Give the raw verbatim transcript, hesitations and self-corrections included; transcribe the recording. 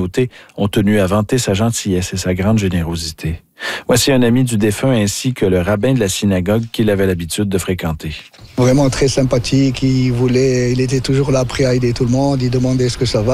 communauté ont tenu à vanter sa gentillesse et sa grande générosité. Voici un ami du défunt ainsi que le rabbin de la synagogue qu'il avait l'habitude de fréquenter. Vraiment très sympathique, il voulait, il était toujours là prêt à aider tout le monde, il demandait ce que ça va.